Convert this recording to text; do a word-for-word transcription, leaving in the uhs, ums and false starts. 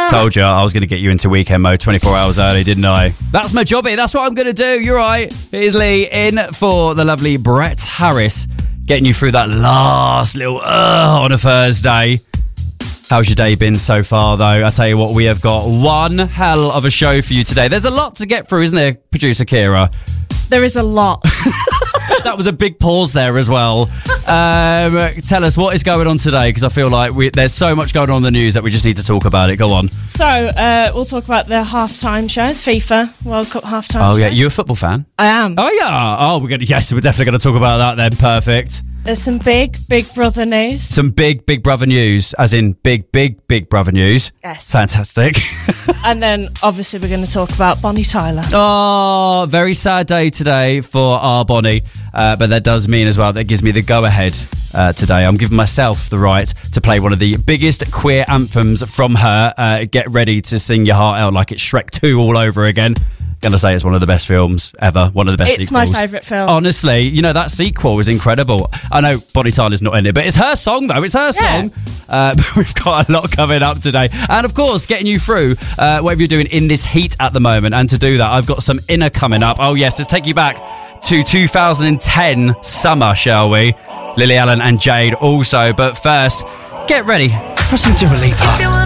Told you I was going to get you into weekend mode twenty-four hours early, didn't I? That's my jobby. That's what I'm going to do. You're right. Here's Lee in for the lovely Brett Harris, getting you through that last little uh on a Thursday. How's your day been so far, though? I tell you what, we have got one hell of a show for you today. There's a lot to get through, isn't there, producer Kira? There is a lot. That was a big pause there as well. Um, tell us, what is going on today? Because I feel like we, there's so much going on in the news that we just need to talk about it. Go on. So, uh, we'll talk about the halftime show, FIFA World Cup halftime Oh, show. yeah. You a football fan? I am. Oh, yeah. Oh, we're gonna. Yes, we're definitely going to talk about that then. Perfect. There's some big, big brother news. Some big, big brother news, as in big, big, big brother news. Yes. Fantastic. And then, obviously, we're going to talk about Bonnie Tyler. Oh, very sad day today for our Bonnie. Uh, but that does mean as well, that gives me the go-ahead uh, today. I'm giving myself the right to play one of the biggest queer anthems from her. Uh, get ready to sing your heart out like it's Shrek two all over again. Gonna say it's one of the best films ever. One of the best It's sequels. my favourite film. Honestly, you know, that sequel was incredible. I know Bonnie Tyler's not in it, but it's her song, though. It's her Yeah. song. Uh, we've got a lot coming up today. And, of course, getting you through uh, whatever you're doing in this heat at the moment. And to do that, I've got some Inner coming up. Oh, yes, let's take you back to two thousand ten summer, shall we? Lily Allen and Jade also. But first, get ready for some Dua Lipa.